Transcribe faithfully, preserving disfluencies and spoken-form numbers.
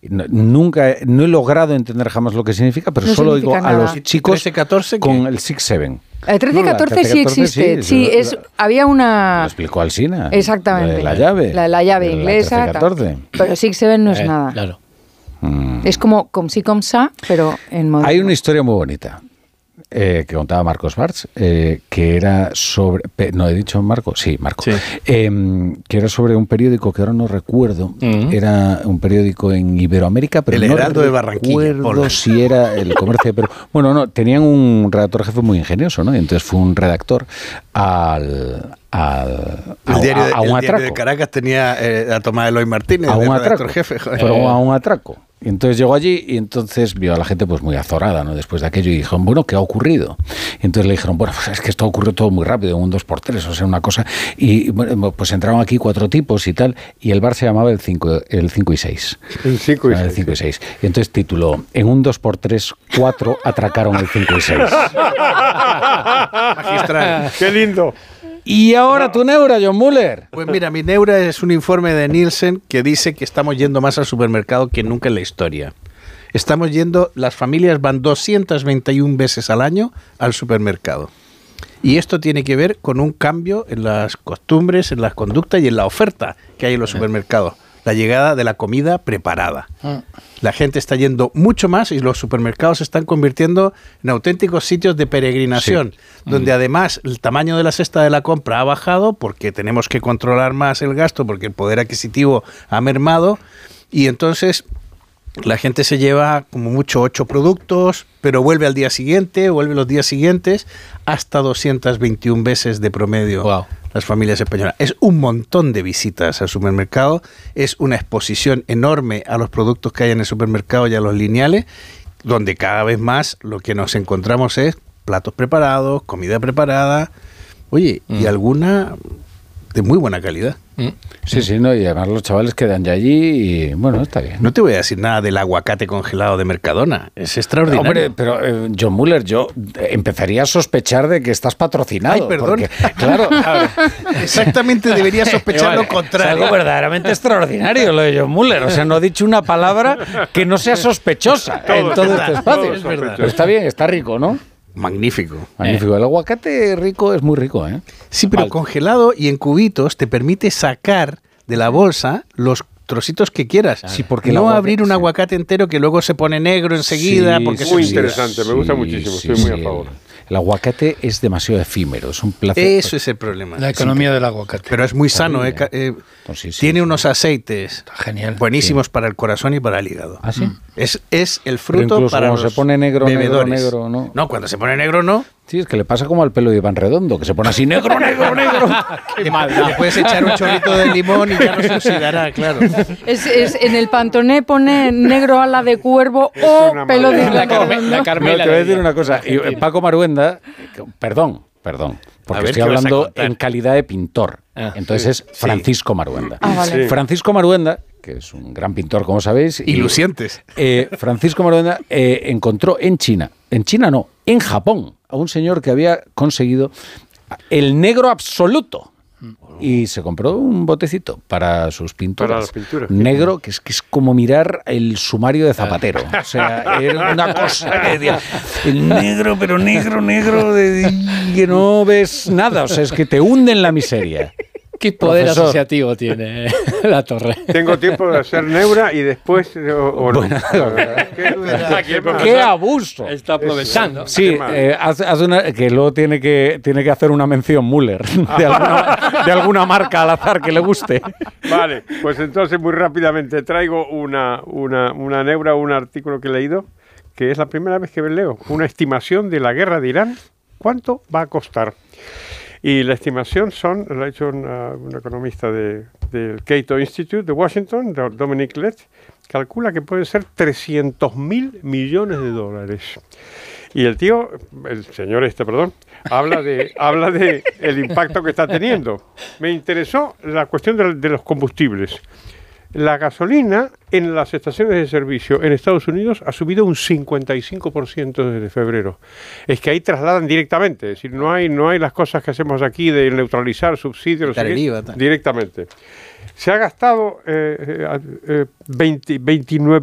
No, nunca, no he logrado entender jamás lo que significa, pero no solo oigo nada. a los chicos trece catorce, con el six seven. El trece catorce no, sí existe, sí, sí lo, es, había una... Lo explicó Alsina. Exactamente. La, la llave. La, la llave inglesa. trece, pero six seven no es eh, nada. Claro. Mm. Es como com si com sa, pero en moderno. Hay una historia muy bonita. Eh, que contaba Marcos Bartz, eh, que era sobre... ¿No he dicho Marco? Sí, Marco. Sí. Eh, que era sobre un periódico que ahora no recuerdo. Uh-huh. Era un periódico en Iberoamérica, pero el no Heraldo de Barranquilla. recuerdo si era el Comercio de Perú. Bueno, no, tenían un redactor jefe muy ingenioso, ¿no? Y entonces fue un redactor al... Al, el diario, a, a un el atraco. diario de Caracas tenía eh, a Tomás Eloy Martínez, a un el atraco, jefe. Joder. Pero a un atraco. Y entonces llegó allí y entonces vio a la gente pues muy azorada, ¿no? Después de aquello y dijeron, bueno, ¿qué ha ocurrido? Y entonces le dijeron, bueno, pues es que esto ocurrió todo muy rápido, un dos por tres, o sea, una cosa. Y bueno, pues entraron aquí cuatro tipos y tal, y el bar se llamaba el cinco y seis. El cinco y seis. El cinco y seis. Y entonces tituló, en un dos por tres, cuatro atracaron el cinco y seis. Magistral. ¡Qué lindo! Y ahora tu neura, John Muller. Pues mira, mi neura es un informe de Nielsen que dice que estamos yendo más al supermercado que nunca en la historia. Estamos yendo, las familias van doscientas veintiuna veces al año al supermercado. Y esto tiene que ver con un cambio en las costumbres, en las conductas y en la oferta que hay en los supermercados. La llegada de la comida preparada. La gente está yendo mucho más y los supermercados se están convirtiendo en auténticos sitios de peregrinación, sí. donde mm. además el tamaño de la cesta de la compra ha bajado porque tenemos que controlar más el gasto, porque el poder adquisitivo ha mermado, y entonces la gente se lleva como mucho ocho productos, pero vuelve al día siguiente, vuelve los días siguientes, hasta doscientas veintiuna veces de promedio. Wow. Las familias españolas. Es un montón de visitas al supermercado, es una exposición enorme a los productos que hay en el supermercado y a los lineales, donde cada vez más lo que nos encontramos es platos preparados, comida preparada, oye, mm. y alguna de muy buena calidad. Mm. Sí, sí, no, y además los chavales quedan ya allí y bueno, está bien. No te voy a decir nada del aguacate congelado de Mercadona, es extraordinario. Hombre, pero eh, John Muller, yo empezaría a sospechar de que estás patrocinado. Ay, perdón. Porque, claro, exactamente debería sospechar lo contrario. Es algo verdaderamente extraordinario lo de John Muller, o sea, no ha dicho una palabra que no sea sospechosa todo en todo este espacio. Todo es verdad. Pero está bien, está rico, ¿no? Magnífico. Magnífico. Eh. El aguacate rico es muy rico, ¿eh? Sí, pero Vale. congelado y en cubitos te permite sacar de la bolsa los trocitos que quieras. Sí, porque no aguacate, abrir un aguacate entero que luego se pone negro enseguida. Sí, porque muy sí, interesante, sí, me gusta muchísimo, sí, estoy sí, muy a favor. El aguacate es demasiado efímero, es un placer. Eso es el problema. La economía sí, del aguacate. Pero es muy sano. Eh, eh, pues sí, sí, tiene sí. unos aceites Genial. buenísimos sí. para el corazón y para el hígado. ¿Ah, sí? Es, es el fruto para cuando los se pone negro, bebedores. negro, negro, ¿no? No, cuando se pone negro, no. Sí, es que le pasa como al pelo de Iván Redondo, que se pone así negro, negro, negro. Qué maldad. Le puedes echar un chorrito de limón y ya no se oxidará, claro. Es, es, en el Pantone pone negro ala de cuervo es o pelo de Iván Redondo. La Carmela, no, te voy a decir una cosa. Y Paco Maruenda, perdón, perdón, porque estoy hablando en calidad de pintor. Ah, Entonces sí, es Francisco sí. Maruenda. Ah, vale. sí. Francisco Maruenda, que es un gran pintor, como sabéis. Y lucientes. Eh, Francisco Maruenda eh, encontró en China, en China no, en Japón, a un señor que había conseguido el negro absoluto. Y se compró un botecito para sus pinturas. Para las pinturas. Negro, que es, que es como mirar el sumario de Zapatero. O sea, era una cosa que decía, el negro, pero negro, negro, de, que no ves nada. O sea, es que te hunde en la miseria. ¿Qué poder Profesor. asociativo tiene la torre? Tengo tiempo de hacer neura y después... O, o no. Bueno, ¿Qué, ¿Qué abuso? Está aprovechando. Sí, eh, hace, hace una, que luego tiene que, tiene que hacer una mención Müller de alguna, de alguna marca al azar que le guste. Vale, pues entonces muy rápidamente traigo una, una, una neura, un artículo que he leído, que es la primera vez que leo, una estimación de la guerra de Irán. ¿Cuánto va a costar? Y la estimación son, lo ha hecho una, un economista de, del Cato Institute de Washington, Dominic Lett, calcula que pueden ser trescientos mil millones de dólares. Y el tío, el señor este, perdón, habla de, habla de el impacto que está teniendo. Me interesó la cuestión de, de los combustibles. La gasolina en las estaciones de servicio en Estados Unidos ha subido un cincuenta y cinco por ciento desde febrero. Es que ahí trasladan directamente, es decir, no hay, no hay las cosas que hacemos aquí de neutralizar subsidios, no sé qué, directamente. Se ha gastado eh, eh, veinte, veintinueve